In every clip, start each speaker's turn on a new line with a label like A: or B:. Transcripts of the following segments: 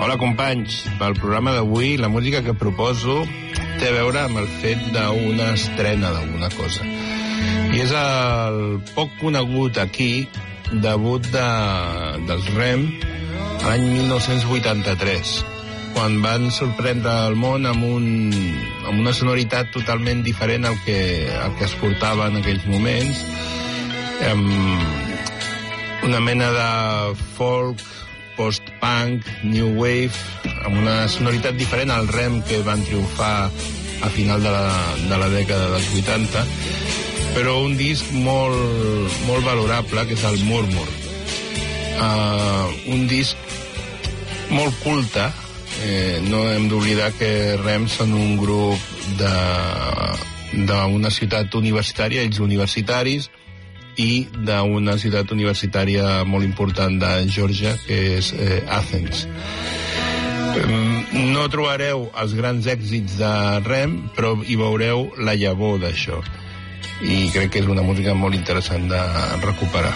A: Hola, companys. Pel programa d'avui, la música que proposo té a veure amb el fet d'una estrena d'alguna cosa. I és el poc conegut aquí debut dels REM l'any 1983, quan van sorprendre el món amb una sonoritat totalment diferent al que es portava en aquells moments, amb una mena de folk, post-punk, new wave, amb una sonoritat diferent al REM que van triomfar a final de la dècada dels 80, però un disc molt valorable, que és el Murmur. Un disc molt culte. No hem d'oblidar que REM són un grup d'una ciutat universitària, ells universitaris, i d'una ciutat universitària molt important de Geòrgia, que és Athens. No trobareu els grans èxits de REM, però hi veureu la llavor d'això. I crec que és una música molt interessant de recuperar.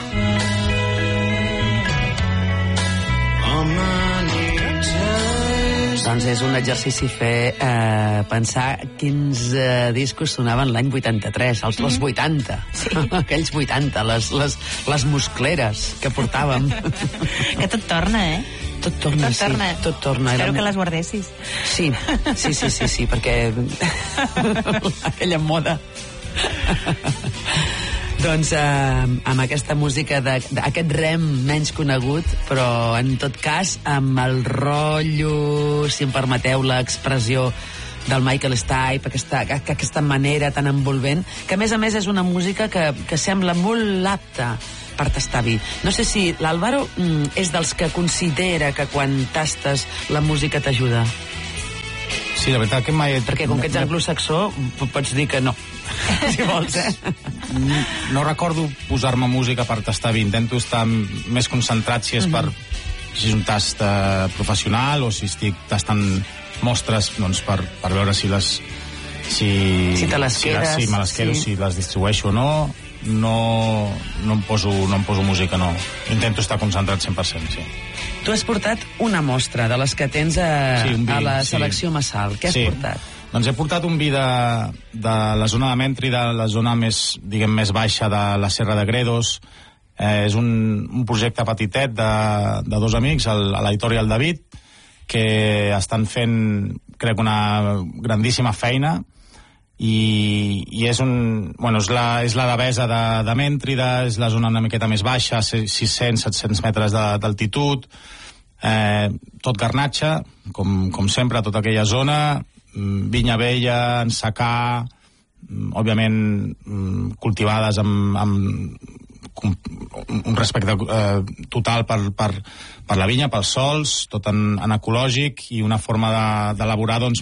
B: Doncs és un exercici pensar quins discos sonaven l'any 83, els 80, sí. Aquells 80, les muscleres que portàvem.
C: Que tot torna,
B: Tot torna. Tot torna.
C: Espero que les guardessis.
B: Sí, perquè aquella moda. Doncs amb aquesta música d'aquest REM menys conegut, però en tot cas amb el rotllo, si em permeteu l'expressió, del Michael Stipe, aquesta manera tan envolvent, que a més és una música que sembla molt apta per tastar vi. No sé si l'Àlvaro és dels que considera que quan tastes la música t'ajuda.
D: Sí, la veritat que mai...
B: Perquè com que ets anglosaxó, pots dir que no, si vols,
D: No recordo posar-me música per tastar vi. Intento estar més concentrat si és si és un tast professional o si estic tastant mostres, doncs, per veure si
B: te les quedes,
D: si me les quedo, si les distribueixo o no. No em poso música, no. Intento estar concentrat 100%, sí.
B: Tu has portat una mostra de les que tens a la selecció Massal. Què has portat?
D: Doncs he portat un vi de la zona de Mèntrida, la zona més baixa de la Serra de Gredos. És un projecte petitet de dos amics, l'Aitor i el David, que estan fent, crec, una grandíssima feina, i és la devesa de Mèntrida, és la zona una miqueta més baixa, 600-700 metres d'altitud, tot garnatge, com sempre, tota aquella zona, vinya vella, en secà, òbviament cultivades amb un respecte total per la vinya, pels sols, tot en ecològic, i una forma d'elaborar doncs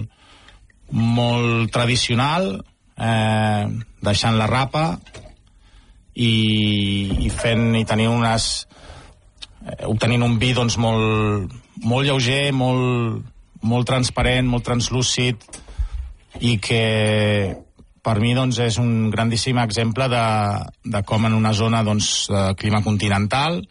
D: molt tradicional, deixant la rapa i obtenint un vi doncs molt lleuger, molt transparent, molt translúcid, i que per mi doncs és un grandíssim exemple de com en una zona doncs de clima continental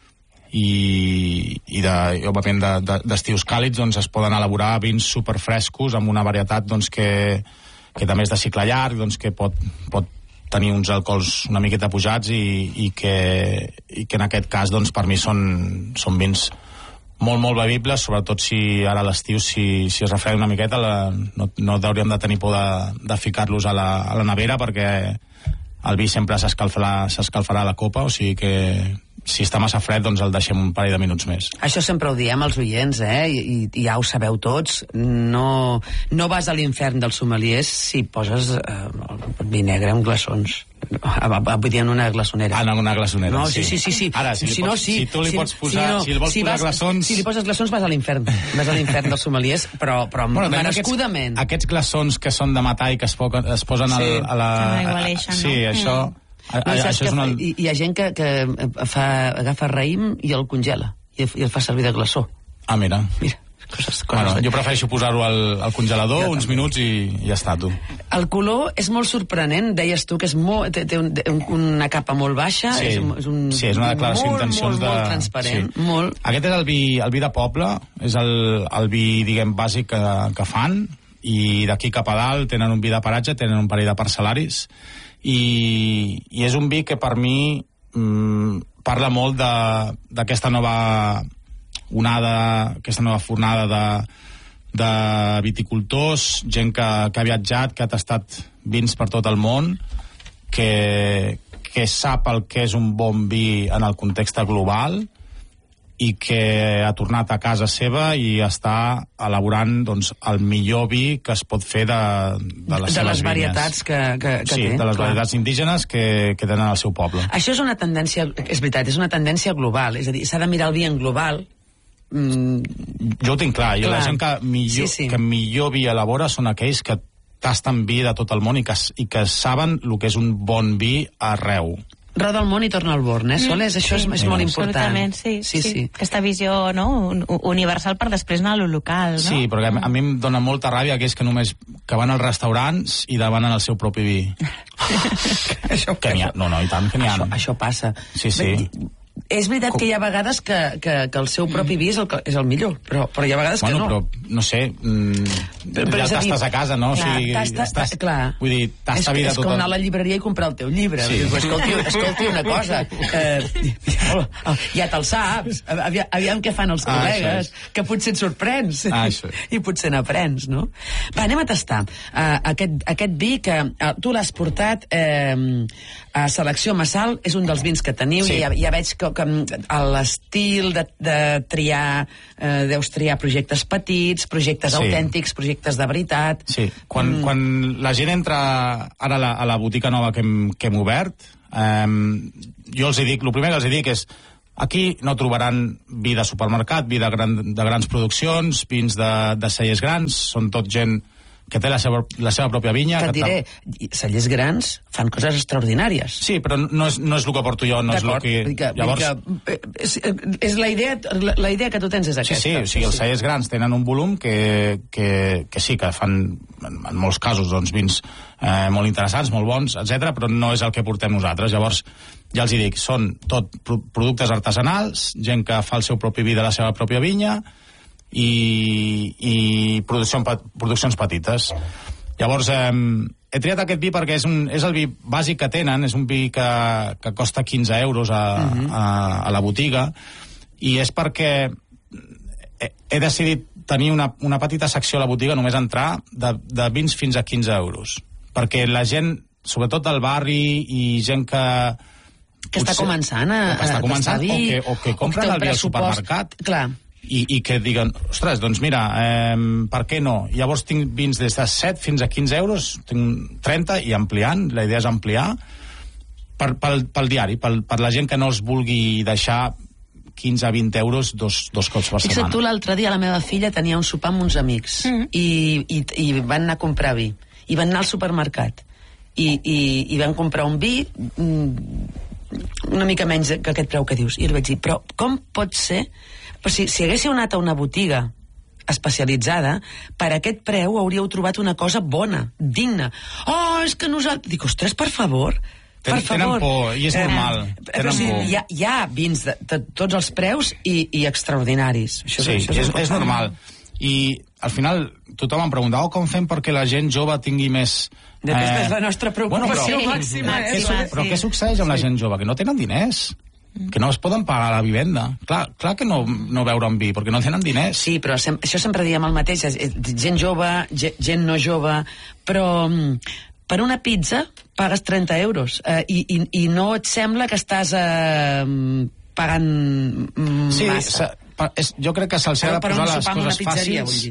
D: i òbviament d'estius càlids doncs es poden elaborar vins superfrescos amb una varietat doncs que també és de cicle llarg, doncs que pot tenir uns alcohols una miqueta pujats i que en aquest cas doncs per mi són vins molt bevibles, sobretot si ara a l'estiu si es refreda una miqueta no hauríem de tenir por de ficar-los a la nevera, perquè el vi sempre s'escalfarà a la copa, o sigui que si està massa fred doncs el deixem un parell de minuts més.
B: Això sempre ho diem als oients, i ja ho sabeu tots, no vas a l'infern dels sommeliers si poses vi negre amb glaçons. Vull dir, en una glaçonera.
D: En una glaçonera,
B: no, sí.
D: Ara, si tu li pots posar, si vols posar glaçons...
B: Si li poses glaçons vas a l'infern dels sommeliers, però merescudament.
D: Aquests glaçons que són de metall que es posen a la... Sí, això...
B: Hi ha gent que agafa raïm i el congela i el fa servir de glaçó.
D: Ah, mira. Bueno, jo prefereixo posar-ho al congelador uns minuts i ja està, tu.
B: El color és molt sorprenent, deies tu que és té una capa molt baixa,
D: sí, és una declaració d'intencions
B: molt transparent.
D: Sí. Molt. Aquest és el vi de poble, és el vi, diguem, bàsic que fan, i d'aquí cap a dalt tenen un vi de paratge, tenen un parell de parcel·laris, i és un vi que per mi parla molt d'aquesta nova onada, aquesta nova fornada de viticultors, gent que ha viatjat, que ha tastat vins per tot el món, que sap el que és un bon vi en el context global i que ha tornat a casa seva i està elaborant, doncs, el millor vi que es pot fer de les seves
B: les varietats
D: vinyes.
B: que
D: sí,
B: té.
D: De les varietats indígenes que tenen al seu poble.
B: Això és una tendència, és veritat, és una tendència global, és a dir, s'ha de mirar el vi en global.
D: Jo ho tinc clar, la gent que millor vi elabora són aquells que tasten vi de tot el món i que saben el que és un bon vi arreu.
B: Roda el món i torna al Born, Soles? Això és molt important.
C: Absolutament, sí. Aquesta visió universal per després anar a lo local, no?
D: Sí, perquè a mi em dona molta ràbia aquells que només van als restaurants i demanen el seu propi vi.
B: Això
D: que n'hi ha. No, i tant que n'hi ha.
B: Això passa.
D: Sí.
B: És veritat que hi ha vegades que el seu propi vi és el millor, però hi ha vegades que no.
D: Però, no sé, ja tastes a casa, no?
B: Clar,
D: vull dir, tasta vida
B: és com anar a la llibreria i comprar el teu llibre.
D: Sí.
B: Escolti una cosa, ja te'l saps, aviam què fan els col·legues, que potser et sorprens, i potser n'aprens, no? Va, anem a tastar aquest vi que tu l'has portat a Selecció Massal, és un dels vins que teniu, i ja veig que l'estil de triar, deus triar projectes petits, projectes autèntics, projectes de veritat.
D: Sí, quan la gent entra ara a la botiga nova que hem obert, jo els dic, el primer que els dic és: aquí no trobaran vi de supermercat, vi de grans produccions, vins de cellers grans, són tot gent que té la seva pròpia vinya.
B: Que et diré, cellers grans fan coses extraordinàries.
D: Sí, però no és el que porto jo, no és el que...
B: Llavors... És la idea que tu tens és aquesta.
D: Sí, o sigui, els cellers grans tenen un volum que sí, que fan, en molts casos, doncs, vins molt interessants, molt bons, etc, però no és el que portem nosaltres. Llavors, ja els dic, són tot productes artesanals, gent que fa el seu propi vi de la seva pròpia vinya, i produccions petites. Llavors he triat aquest vi perquè és el vi bàsic que tenen, és un vi que costa 15 euros a la botiga, i és perquè he decidit tenir una petita secció a la botiga, només entrar de vins fins a 15 euros, perquè la gent, sobretot del barri i gent que
B: està començant
D: o que compren el vi al supermercat,
B: clar,
D: i que diguen, ostres, doncs mira, per què no? Llavors tinc vins des de 7 fins a 15 euros, tinc 30 i ampliant, la idea és ampliar pel diari, per la gent que no els vulgui deixar 15 a 20 euros dos cops per setmana.
B: Fixa't tu, l'altre dia la meva filla tenia un sopar amb uns amics i van anar a comprar vi, i van anar al supermercat i van comprar un vi una mica menys que aquest preu que dius, i li vaig dir, però com pot ser? Però si haguéssiu anat a una botiga especialitzada, per aquest preu hauríeu trobat una cosa bona, digna. Oh, és que nosaltres... Dic, ostres, per favor,
D: tenen por, i és normal.
B: Però sí, hi ha vins de tots els preus i extraordinaris.
D: Sí, és normal. I al final tothom em pregunta, com fem perquè la gent jove tingui més...
B: Aquesta és la nostra preocupació màxima.
D: Però què succeeix amb la gent jove? Que no tenen diners, que no es poden pagar la vivenda. Clar que no beuran vi, perquè no tenen diners.
B: Sí, però això sempre diem el mateix, gent jove, gent no jove, però per una pizza pagues 30 euros i no et sembla que estàs pagant massa.
D: Sí, jo crec que se'ls ha de posar les coses fàcils,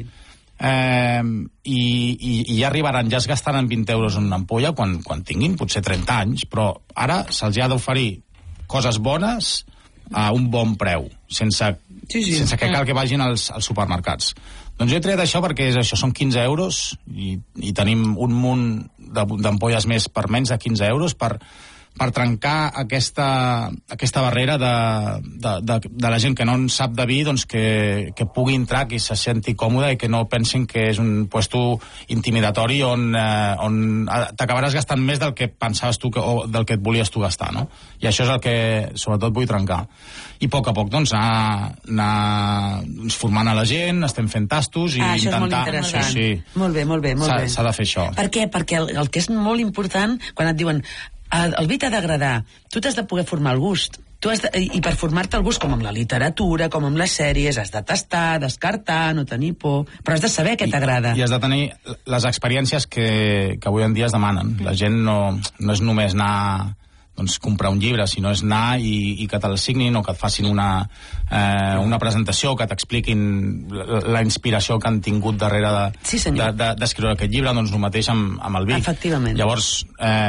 D: i ja arribaran, ja es gastaran 20 euros en una ampolla quan tinguin potser 30 anys, però ara se'ls ha d'oferir coses bones a un bon preu, sense que cal que vagin als supermercats. Doncs jo he triat això perquè és això, són 15 euros i tenim un munt d'ampolles més per menys de 15 euros per per trencar aquesta barrera de la gent que no en sap de vi, doncs que pugui entrar, que se senti còmode i que no pensin que és un puesto intimidatori on t'acabaràs gastant més del que pensaves tu o del que et volies tu gastar, no? I això és el que sobretot vull trencar. I a poc doncs anar formant a la gent, estem fent tastos i
B: això
D: intentar...
B: és molt interessant.
D: Sí.
B: Molt bé.
D: S'ha de fer això.
B: Per què? Perquè el que és molt important, quan et diuen el vi t'ha d'agradar, tu t'has de poder formar el gust. I per formar-te el gust, com amb la literatura, com amb les sèries, has de tastar, descartar, no tenir por, però has de saber què t'agrada.
D: I has de tenir les experiències que avui en dia es demanen. La gent no és només anar... doncs comprar un llibre, sinó és anar i que te'l signin o que et facin una presentació, que t'expliquin la inspiració que han tingut darrere d'escriure aquest llibre, doncs el mateix amb el vi.
B: Efectivament.
D: Llavors,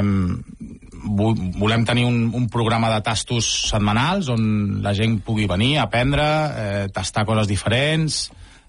D: volem tenir un programa de tastos setmanals on la gent pugui venir a aprendre, tastar coses diferents,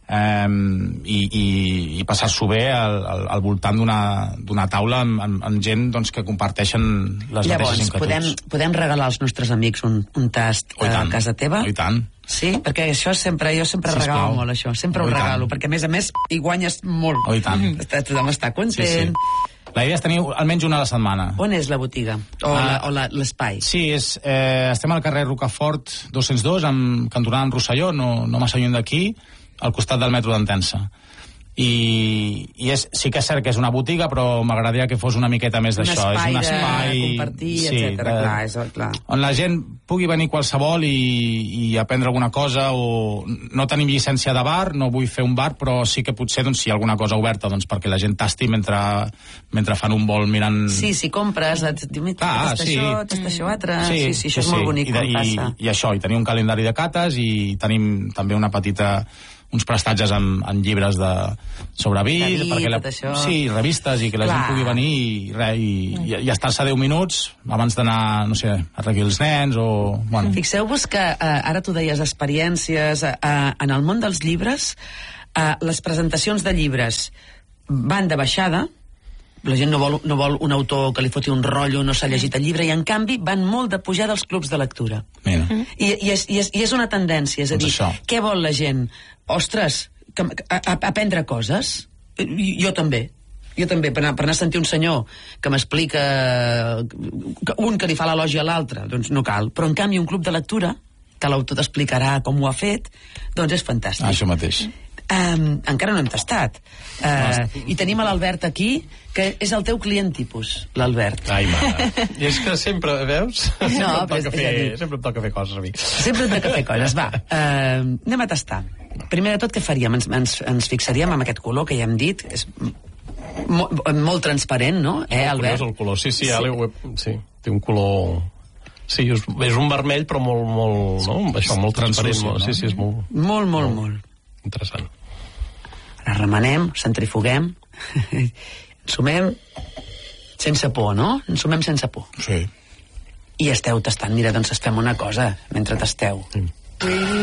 D: i passar-s'ho bé al voltant d'una taula amb gent doncs, que comparteixen les mateixes inquietuds.
B: Llavors, podem regalar als nostres amics un tast a casa teva?
D: I tant.
B: Sí? Perquè jo sempre regalo molt això, sempre ho regalo, perquè a més hi guanyes molt.
D: I tant.
B: Tothom està content.
D: Sí. La idea és tenir almenys una a la setmana.
B: On és la botiga? O l'espai?
D: Sí, estem al carrer Rocafort 202, cantonada amb Rosselló, no massa lluny d'aquí, al costat del metro d'Entença. I sí que és cert que és una botiga, però m'agradaria que fos una miqueta més d'això. És un espai
B: de compartir, etcètera. Clar.
D: On la gent pugui venir qualsevol i aprendre alguna cosa. O no tenim llicència de bar, no vull fer un bar, però sí que potser si hi ha alguna cosa oberta perquè la gent tasti mentre fan un vol mirant...
B: Sí, si compres, et diu, tasta això altre... Sí, això és molt bonic quan passa.
D: I això, i tenir un calendari de cates i tenim també uns prestatges amb llibres sobre vi, revistes, i que la gent pugui venir i estar-se 10 minuts abans d'anar, no sé, a recollir els nens o... Bueno.
B: Fixeu-vos que ara tu deies experiències en el món dels llibres, les presentacions de llibres van de baixada, la gent no vol un autor que li foti un rotllo, no s'ha llegit el llibre, i en canvi van molt de pujada als clubs de lectura.
D: Mira.
B: I és una tendència, és a dir, què vol la gent? Ostres, aprendre coses? Jo també, per anar a sentir un senyor que m'explica un que li fa l'elogi a l'altre, doncs no cal, però en canvi un club de lectura que l'autor t'explicarà com ho ha fet, doncs és fantàstic.
D: Això mateix.
B: Encara no hem tastat. I tenim a l'Albert aquí, que és el teu client tipus, l'Albert.
E: Ai, mare. I és que sempre, veus? Sempre em toca fer coses a mi.
B: Sempre em toca fer coses. Va, anem a tastar. Primer de tot, què faríem? Ens fixaríem en aquest color que ja hem dit, és molt transparent, no? Albert?
E: El color, sí, té un color... Sí, és un vermell, però molt no? Això, molt transparent. No? Sí, és molt...
B: Molt.
E: Interessant.
B: Ara remenem, centrifuguem, ensumem sense por, no? Ensumem sense por.
D: Sí.
B: I esteu tastant. Mira, doncs fem una cosa mentre tasteu.